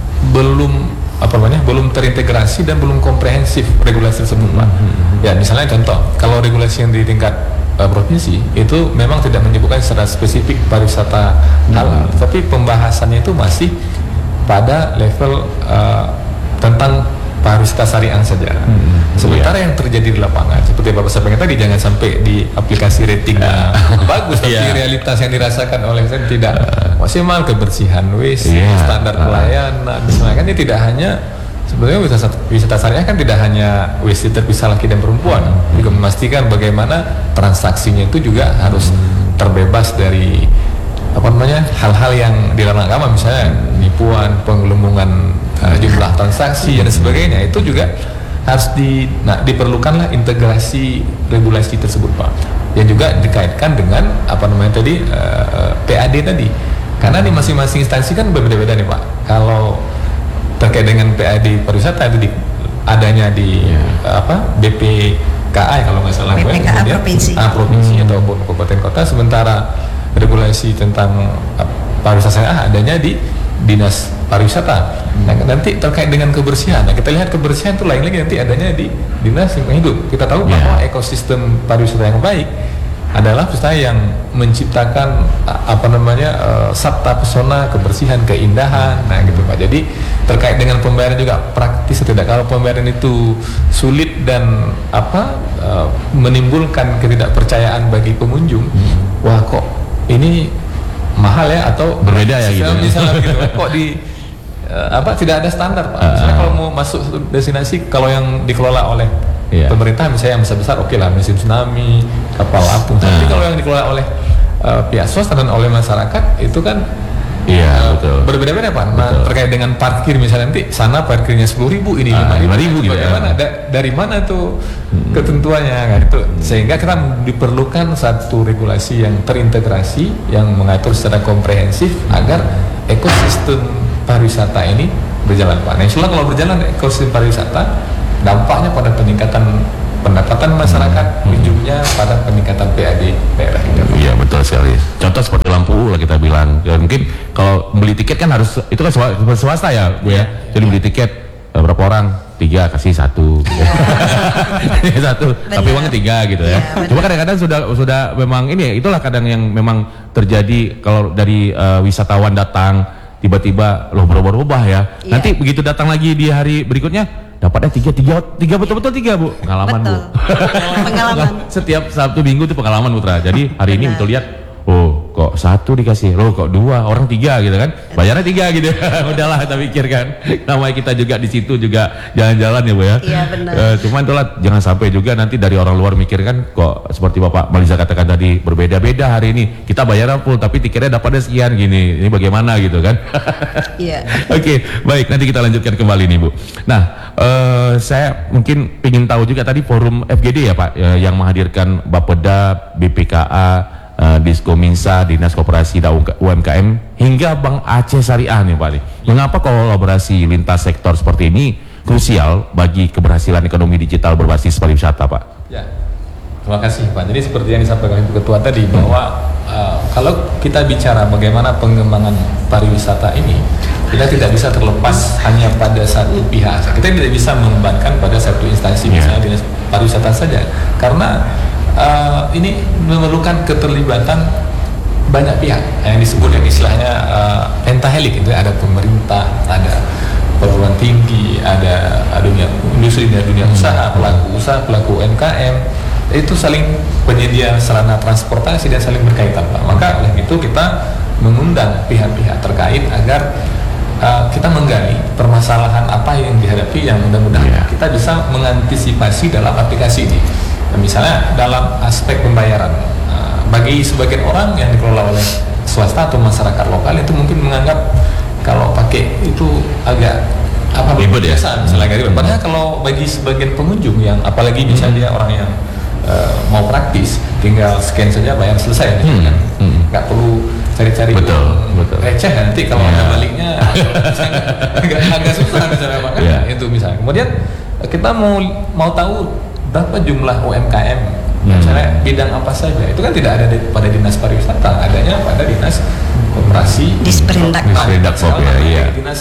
belum apa namanya belum terintegrasi dan belum komprehensif regulasi tersebut, Pak. Mm-hmm. Ya misalnya contoh, kalau regulasi yang di tingkat uh, provinsi itu memang tidak menyebutkan secara spesifik pariwisata halal, mm-hmm. tapi pembahasannya itu masih pada level uh, tentang pariwisata syariah saja. Hmm, Sementara iya. yang terjadi di lapangan, seperti Bapak sampaikan tadi, jangan sampai di aplikasi ratingnya bagus, tapi yeah. realitas yang dirasakan oleh saya tidak maksimal, kebersihan W C, yeah. standar uh. pelayanan, misalnya kan ini tidak hanya sebenarnya wisata, wisata syariah kan tidak hanya W C terpisah laki dan perempuan, hmm. juga memastikan bagaimana transaksinya itu juga harus hmm. terbebas dari apa namanya hal-hal yang dilarang agama, misalnya nipuan, penggelembungan uh, jumlah transaksi dan sebagainya. Itu juga harus di nah, diperlukanlah integrasi regulasi tersebut, Pak, yang juga dikaitkan dengan apa namanya tadi uh, P A D tadi, karena di masing-masing instansi kan berbeda-beda nih, Pak. Kalau terkait dengan P A D pariwisata itu di, adanya di yeah. uh, apa B P K A kalau nggak salah, B P K A kemudian, provinsi, ah, provinsi hmm. ataupun kabupaten kota, sementara regulasi tentang pariwisata syariah adanya di dinas pariwisata. Nah, nanti terkait dengan kebersihan, nah, kita lihat kebersihan itu lain lagi nanti adanya di dinas lingkungan hidup. Kita tahu yeah. bahwa ekosistem pariwisata yang baik adalah pariwisata yang menciptakan apa namanya uh, sabta pesona, kebersihan, keindahan. Nah gitu Pak. Jadi terkait dengan pembayaran juga praktis atau tidak. Kalau pembayaran itu sulit dan apa uh, menimbulkan ketidakpercayaan bagi pengunjung, hmm. wah kok ini mahal ya, atau berbeda ya gitu. Misalnya gitu, kok di uh, apa tidak ada standar, Pak. Misalnya uh, kalau mau masuk destinasi, kalau yang dikelola oleh yeah. pemerintah misalnya yang besar-besar, oke okay lah, musim tsunami, kapal apung. Uh. Tapi kalau yang dikelola oleh uh, pihak swasta dan oleh masyarakat itu kan Iya, uh, betul. Berbeda-beda Pak. Nah, terkait dengan parkir misalnya nanti sana parkirnya sepuluh ribu, ini Ah, lima lima ribu ribu, gitu ya. bagaimana? Da- dari mana tuh hmm. ketentuannya kan itu? Sehingga kita diperlukan satu regulasi yang terintegrasi, yang mengatur secara komprehensif agar ekosistem pariwisata ini berjalan Pak. Nah, insya Allah kalau berjalan ekosistem pariwisata, dampaknya pada peningkatan pendapatan masyarakat, ujungnya pada peningkatan P A D daerah kita. Iya betul sekali. Contoh seperti lampu U lah kita bilang. Ya, mungkin kalau beli tiket kan harus itu kan swa- swasta ya, Bu ya. Jadi beli tiket eh, berapa orang? Tiga kasih satu. Satu. Tapi uangnya tiga gitu ya. Ya, Cuma kadang-kadang sudah sudah memang ini itulah kadang yang memang terjadi kalau dari uh, wisatawan datang tiba-tiba loh berubah-ubah ya. Iya. Nanti begitu datang lagi di hari berikutnya dapatnya tiga tiga tiga betul-betul tiga Bu, pengalaman Betul. Bu. Pengalaman. Setiap Sabtu Minggu itu pengalaman Putra. Jadi hari ini Benar. betul lihat, oh kok satu dikasih, loh kok dua, orang tiga gitu kan, bayarnya tiga gitu. Udahlah kita pikir kan, namanya kita juga di situ juga jalan-jalan ya Bu ya. Iya, benar. Eh, cuman itulah jangan sampai juga nanti dari orang luar mikir kan, kok seperti Bapak Maliza katakan tadi berbeda-beda hari ini, kita bayarnya full tapi tiketnya dapatnya sekian gini, ini bagaimana gitu kan? Iya. Oke, baik nanti kita lanjutkan kembali nih Bu. Nah. Uh, saya mungkin ingin tahu juga tadi forum F G D ya Pak uh, yang menghadirkan Bapeda, B P K A, uh, Diskominsa, Dinas Koperasi dan U M K M hingga Bank Aceh Syariah nih Pak nih. Mengapa kolaborasi lintas sektor seperti ini krusial bagi keberhasilan ekonomi digital berbasis pariwisata Pak? Ya, terima kasih Pak. Jadi seperti yang disampaikan Ibu Ketua tadi bahwa uh, kalau kita bicara bagaimana pengembangan pariwisata ini, kita tidak bisa terlepas hanya pada satu pihak. Kita tidak bisa membebankan pada satu instansi, Yeah. misalnya dinas pariwisata saja, karena uh, ini memerlukan keterlibatan banyak pihak yang disebut yang istilahnya uh, pentahelik. Itu ada pemerintah, ada perguruan tinggi, ada dunia industri, dan dunia usaha, pelaku usaha, pelaku U M K M. Itu saling penyedia sarana transportasi dan saling berkaitan Pak. Maka oleh itu kita mengundang pihak-pihak terkait agar uh, kita menggali permasalahan apa yang dihadapi, yang mudah-mudahan Yeah. kita bisa mengantisipasi dalam aplikasi ini. Nah, misalnya dalam aspek pembayaran, uh, bagi sebagian orang yang dikelola oleh swasta atau masyarakat lokal itu mungkin menganggap kalau pakai itu agak apa Ribet ya? biasa, misalnya ribet. Padahal kalau bagi sebagian pengunjung yang apalagi misalnya dia orang yang uh, mau praktis, tinggal scan saja bayar selesai gitu Hmm, kan. hmm. Nggak perlu cari-cari Betul, uang betul. receh nanti kalau Ya. ada baliknya agak, agak susah misalnya Pak, kan? Ya. Itu misalnya. Kemudian kita mau mau tahu berapa jumlah U M K M, Hmm. misalnya bidang apa saja. Itu kan tidak ada di, pada dinas pariwisata, adanya pada dinas koperasi, Disperindak. Disperindak, Sekarang ya, namanya iya. dinas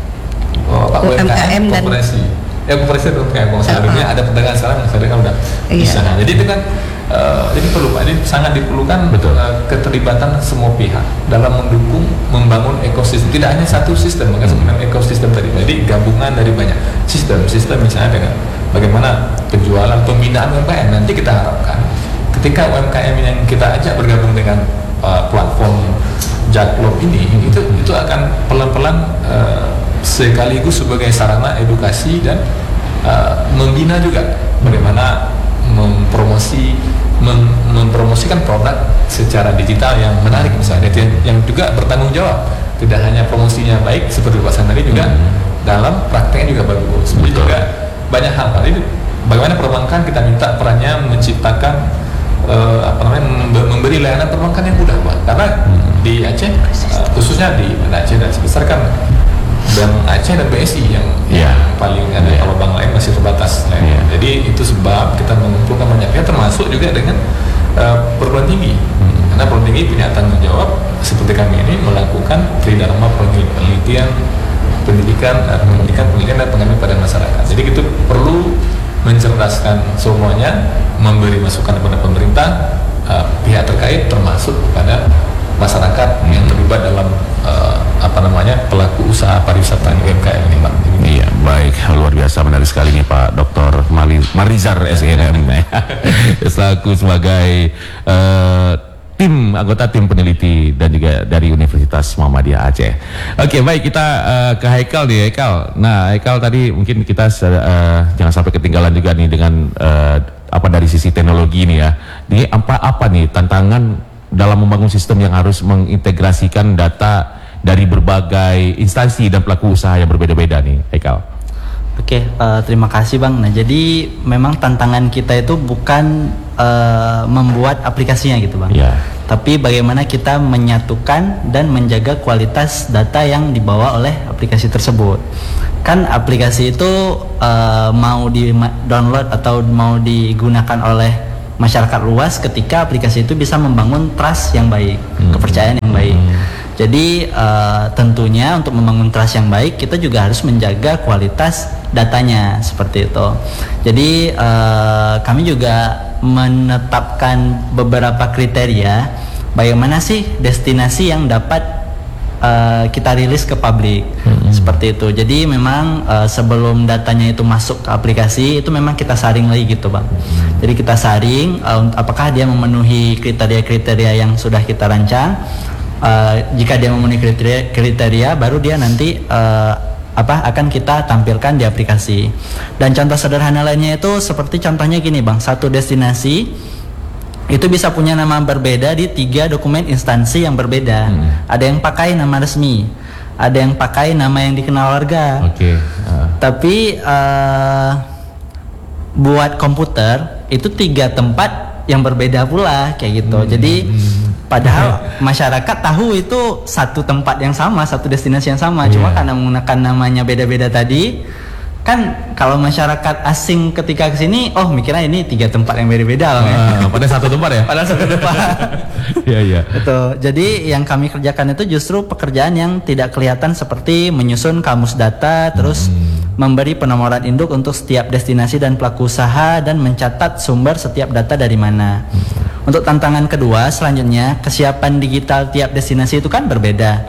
oh, Pak, U M K M dan- koperasi. Ya koperasi itu kayak kalau sebelumnya ada pedagang sekarang, sekarang udah Iya. bisa. Nah, jadi itu kan eh, jadi perlu Pak, jadi sangat diperlukan Betul. eh, keterlibatan semua pihak dalam mendukung membangun ekosistem. Tidak hanya satu sistem, maka sebenarnya ekosistem tadi. Jadi gabungan dari banyak sistem, sistem misalnya dengan bagaimana penjualan, pembinaan U M K M. Nanti kita harapkan ketika U M K M yang kita ajak bergabung dengan uh, platform Jaklob ini, itu itu akan pelan-pelan uh, sekaligus sebagai sarana edukasi dan uh, membina juga bagaimana mempromosi mem- mempromosikan produk secara digital yang menarik misalnya, yang, yang juga bertanggung jawab. Tidak hanya promosinya baik seperti Pak Sandari, juga dalam prakteknya juga bagus. Jadi Betul. juga banyak hal. Jadi bagaimana perbankan kita minta perannya menciptakan eh, apa namanya membe- memberi layanan perbankan yang mudah Pak. Karena di Aceh eh, khususnya di Banda Aceh dan sebesar kan Bank Aceh dan B S I yang, Yeah. yang paling ada, Yeah. kalau bank lain masih terbatas. Nah, Yeah. Jadi itu sebab kita mengumpulkan banyak pihak, termasuk juga dengan eh, perguruan tinggi. Karena perguruan tinggi punya tanggung jawab seperti kami ini melakukan tridharma penelitian pendidikan, eh, pendidikan, penelitian dan pengabdian pada masyarakat. Jadi itu perlu mencerdaskan semuanya, memberi masukan kepada pemerintah, eh, pihak terkait, termasuk kepada masyarakat yang terlibat dalam eh, apa namanya pelaku usaha pariwisata U M K M ini Pak. Iya, baik, luar biasa menarik sekali nih Pak Doktor Mali, Marizar S I M selaku sebagai eh, tim anggota tim peneliti dan juga dari Universitas Muhammadiyah Aceh. Oke, baik, kita uh, ke Haikal nih, Haikal. Nah, Haikal tadi mungkin kita uh, jangan sampai ketinggalan juga nih dengan uh, apa dari sisi teknologi ini ya. Ini apa apa nih tantangan dalam membangun sistem yang harus mengintegrasikan data dari berbagai instansi dan pelaku usaha yang berbeda-beda nih, Haikal. Oke, uh, terima kasih Bang. Nah, jadi memang tantangan kita itu bukan uh, membuat aplikasinya gitu Bang. Ya. Tapi bagaimana kita menyatukan dan menjaga kualitas data yang dibawa oleh aplikasi tersebut. Kan aplikasi itu uh, mau di-download atau mau digunakan oleh masyarakat luas ketika aplikasi itu bisa membangun trust yang baik, hmm. kepercayaan yang baik. Hmm. Jadi uh, tentunya untuk membangun trust yang baik kita juga harus menjaga kualitas datanya seperti itu. Jadi uh, kami juga menetapkan beberapa kriteria bagaimana sih destinasi yang dapat uh, kita rilis ke publik hmm. seperti itu. Jadi memang uh, sebelum datanya itu masuk ke aplikasi itu memang kita saring lagi gitu Bang. Hmm. Jadi kita saring uh, apakah dia memenuhi kriteria-kriteria yang sudah kita rancang. Uh, jika dia memenuhi kriteria, kriteria baru dia nanti uh, apa akan kita tampilkan di aplikasi. Dan contoh sederhana lainnya itu seperti contohnya gini Bang, satu destinasi itu bisa punya nama berbeda di tiga dokumen instansi yang berbeda. Hmm. Ada yang pakai nama resmi, ada yang pakai nama yang dikenal warga. Oke. Okay. Uh. Tapi uh, buat komputer itu tiga tempat yang berbeda pula kayak gitu. Hmm. Jadi padahal masyarakat tahu itu satu tempat yang sama, satu destinasi yang sama, yeah. Cuma karena menggunakan namanya beda-beda tadi, kan kalau masyarakat asing ketika kesini, oh mikirnya ini tiga tempat yang beda-beda loh. Uh, pada satu tempat ya? Pada satu tempat. Iya iya. Betul. Jadi yang kami kerjakan itu justru pekerjaan yang tidak kelihatan seperti menyusun kamus data, terus hmm. memberi penomoran induk untuk setiap destinasi dan pelaku usaha dan mencatat sumber setiap data dari mana. Hmm. Untuk tantangan kedua selanjutnya, kesiapan digital tiap destinasi itu kan berbeda.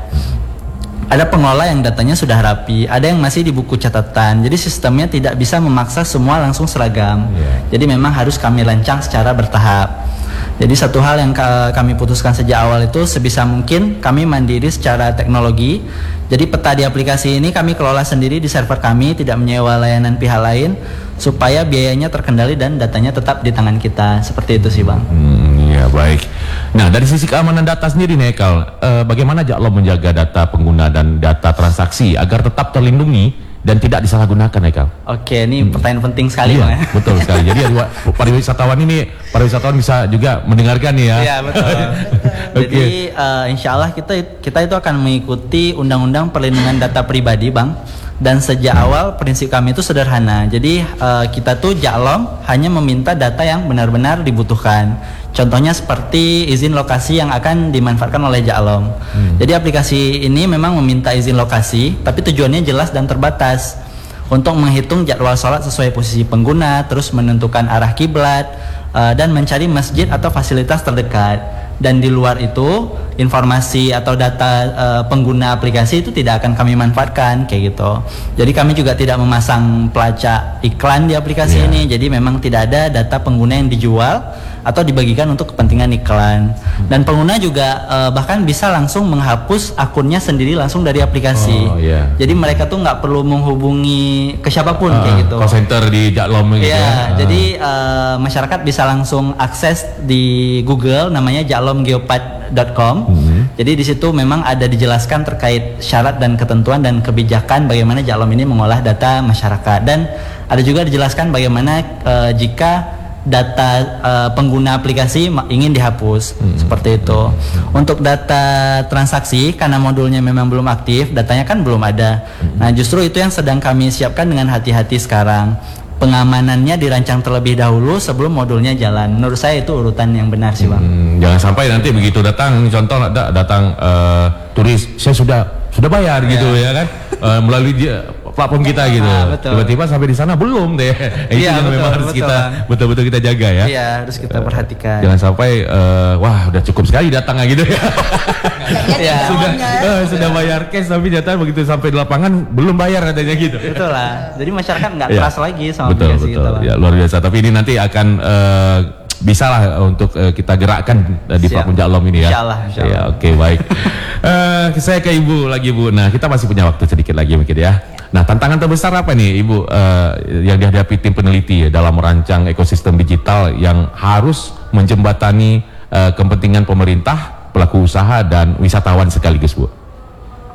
Ada pengelola yang datanya sudah rapi, ada yang masih di buku catatan. Jadi sistemnya tidak bisa memaksa semua langsung seragam. Yeah. Jadi memang harus kami rancang secara bertahap. Jadi satu hal yang kami putuskan sejak awal itu sebisa mungkin kami mandiri secara teknologi. Jadi peta di aplikasi ini kami kelola sendiri di server kami, tidak menyewa layanan pihak lain, supaya biayanya terkendali dan datanya tetap di tangan kita. Seperti itu sih Bang. Hmm, ya baik. Nah dari sisi keamanan data sendiri nih Haikal, eh, bagaimana Jaklom menjaga data pengguna dan data transaksi agar tetap terlindungi dan tidak disalahgunakan Haikal? Oke, ini hmm. pertanyaan penting sekali iya, Bang. Betul sekali. Jadi para wisatawan ini, para wisatawan bisa juga mendengarkan nih ya. Iya betul. Okay. Jadi uh, insya Allah kita kita itu akan mengikuti Undang-Undang Perlindungan Data Pribadi Bang. Dan sejak awal prinsip kami itu sederhana. Jadi uh, kita tuh Jaklom hanya meminta data yang benar-benar dibutuhkan. Contohnya seperti izin lokasi yang akan dimanfaatkan oleh Jaklom. Hmm. Jadi aplikasi ini memang meminta izin lokasi, tapi tujuannya jelas dan terbatas. Untuk menghitung jadwal sholat sesuai posisi pengguna, terus menentukan arah kiblat, uh, dan mencari masjid atau fasilitas terdekat. Dan di luar itu informasi atau data uh, pengguna aplikasi itu tidak akan kami manfaatkan kayak gitu. Jadi kami juga tidak memasang pelacak iklan di aplikasi yeah. ini. Jadi memang tidak ada data pengguna yang dijual atau dibagikan untuk kepentingan iklan. Dan pengguna juga uh, bahkan bisa langsung menghapus akunnya sendiri langsung dari aplikasi. Oh, yeah. Jadi mereka tuh nggak perlu menghubungi ke siapapun uh, kayak gitu. Call center di Jaklom gitu yeah, ya. Uh. Jadi uh, masyarakat bisa langsung akses di Google namanya jaklom geopath dot com. Mm-hmm. Jadi di situ memang ada dijelaskan terkait syarat dan ketentuan dan kebijakan bagaimana Jaklom ini mengolah data masyarakat, dan ada juga dijelaskan bagaimana uh, jika data uh, pengguna aplikasi ingin dihapus. Mm-hmm. Seperti itu. Mm-hmm. Untuk data transaksi karena modulnya memang belum aktif, datanya kan belum ada. Mm-hmm. Nah, justru itu yang sedang kami siapkan dengan hati-hati sekarang. Pengamanannya dirancang terlebih dahulu sebelum modulnya jalan. Menurut saya itu urutan yang benar sih Bang. Hmm, jangan sampai nanti begitu datang, contoh datang uh, turis, saya sudah sudah bayar yeah. gitu ya kan, uh, melalui dia, platform kita gitu. Ah, tiba-tiba sampai di sana belum deh. Itu yeah, yang betul, memang harus betul. kita betul-betul kita jaga ya. Iya, harus kita perhatikan. Jangan sampai uh, wah udah cukup sekali datang gitu ya. ya, sudah uh, sudah bayar cash tapi ternyata begitu sampai di lapangan belum bayar katanya gitu. Betul lah. Jadi masyarakat nggak trust ya. lagi sama betul, aplikasi betul. kita. Ya, luar biasa. Tapi ini nanti akan uh, bisa lah untuk uh, kita gerakkan uh, di platform Jaklom ini ya. Insyaallah. Insyaallah. Ya, oke okay, baik. uh, saya ke Ibu lagi Bu. Nah kita masih punya waktu sedikit lagi mungkin ya. Nah tantangan terbesar apa nih Ibu uh, yang dihadapi tim peneliti ya, dalam merancang ekosistem digital yang harus menjembatani uh, kepentingan pemerintah, pelaku usaha dan wisatawan sekaligus Bu?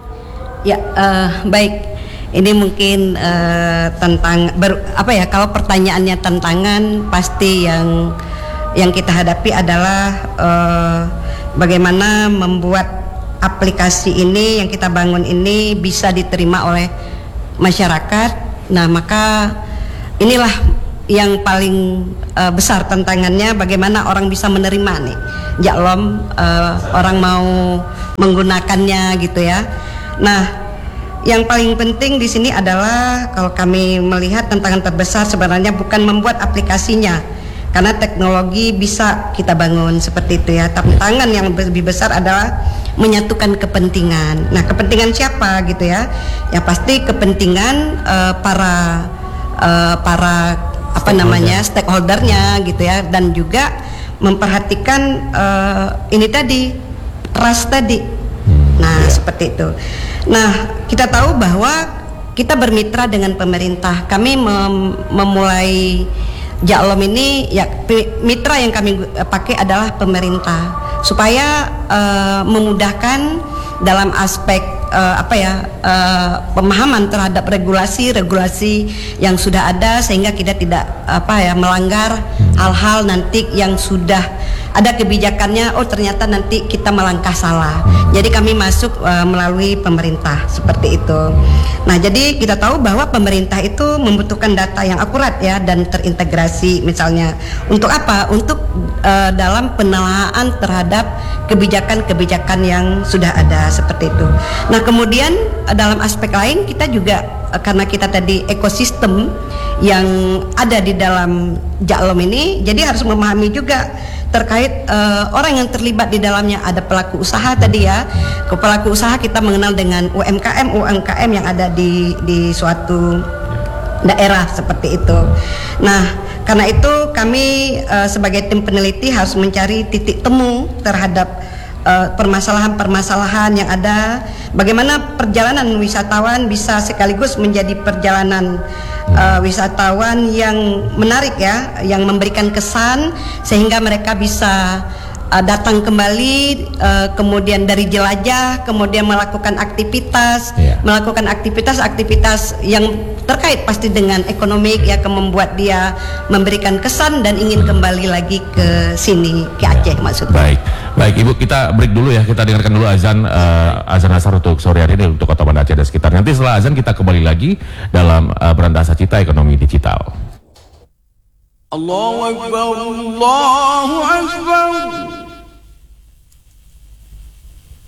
Ya, eh, baik. Ini mungkin eh, tentang ber, apa ya? Kalau pertanyaannya tantangan, pasti yang yang kita hadapi adalah eh, bagaimana membuat aplikasi ini yang kita bangun ini bisa diterima oleh masyarakat. Nah, maka inilah yang paling uh, besar tantangannya, bagaimana orang bisa menerima nih Jaklom, uh, orang mau menggunakannya gitu ya. Nah, yang paling penting di sini adalah kalau kami melihat tantangan terbesar sebenarnya bukan membuat aplikasinya, karena teknologi bisa kita bangun seperti itu ya. Tantangan yang lebih besar adalah menyatukan kepentingan. Nah, kepentingan siapa gitu ya? Ya pasti kepentingan uh, para uh, para apa namanya stakeholdernya gitu ya, dan juga memperhatikan uh, ini tadi trust tadi. Nah, yeah. seperti itu. Nah, kita tahu bahwa kita bermitra dengan pemerintah. Kami mem memulai Jaklom ini ya, mitra yang kami pakai adalah pemerintah supaya uh, memudahkan dalam aspek uh, apa ya uh, pemahaman terhadap regulasi-regulasi yang sudah ada, sehingga kita tidak apa ya melanggar hal-hal nanti yang sudah ada kebijakannya, oh ternyata nanti kita melangkah salah. Jadi kami masuk uh, melalui pemerintah seperti itu. Nah, jadi kita tahu bahwa pemerintah itu membutuhkan data yang akurat ya dan terintegrasi, misalnya untuk apa? Untuk uh, dalam penelaahan terhadap kebijakan-kebijakan yang sudah ada seperti itu. Nah, kemudian uh, dalam aspek lain kita juga uh, karena kita tadi ekosistem yang ada di dalam Jaklom ini, jadi harus memahami juga terkait uh, orang yang terlibat di dalamnya. Ada pelaku usaha tadi ya, ke pelaku usaha kita mengenal dengan U M K M U M K M yang ada di di suatu daerah seperti itu. Nah, karena itu kami uh, sebagai tim peneliti harus mencari titik temu terhadap permasalahan-permasalahan uh, yang ada, bagaimana perjalanan wisatawan bisa sekaligus menjadi perjalanan uh, wisatawan yang menarik ya, yang memberikan kesan sehingga mereka bisa uh, datang kembali, uh, kemudian dari jelajah, kemudian melakukan aktivitas, yeah. melakukan aktivitas-aktivitas yang terkait pasti dengan ekonomi ya, ke membuat dia memberikan kesan dan ingin kembali lagi ke sini, ke Aceh ya. Maksudnya. Baik. Baik Ibu, kita break dulu ya, kita dengarkan dulu azan uh, azan asar untuk sore hari ini untuk Kota Banda Aceh dan sekitar. Nanti setelah azan kita kembali lagi dalam uh, Berantasa Cita Ekonomi Digital. Allahu Akbar, Allahu Akbar.